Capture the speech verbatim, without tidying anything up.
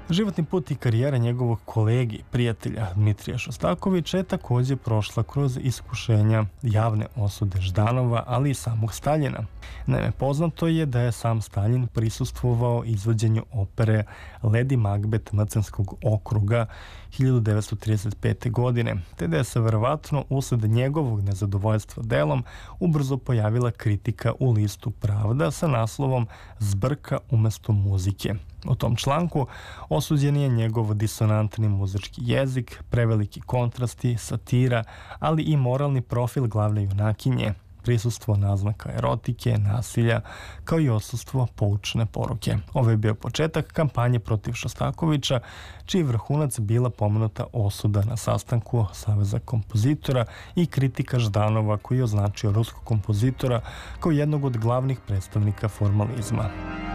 Životni put i karijera njegovog kolegi, prijatelja Dmitrija Šostakovića je također prošla kroz iskušenja javne osude Ždanova, ali i samog Staljina. Naime, poznato je da je sam Staljin prisustvovao izvođenju opere Lady Macbeth Mrcenskog okruga hiljadu devetsto trideset pete. godine, te da je se verovatno usled njegovog nezadovoljstva delom ubrzo pojavila kritika u listu Pravda sa naslovom Zbrka umesto muzike. U tom članku osuđen je njegov disonantni muzički jezik, preveliki kontrasti, satira, ali i moralni profil glavne junakinje, prisustvo naznaka erotike, nasilja, kao i odsustvo poučne poruke. Ovo je bio početak kampanje protiv Šostakovića, čiji vrhunac bila pomenuta osuda na sastanku Saveza kompozitora i kritika Ždanova, koji je označio ruskog kompozitora kao jednog od glavnih predstavnika formalizma.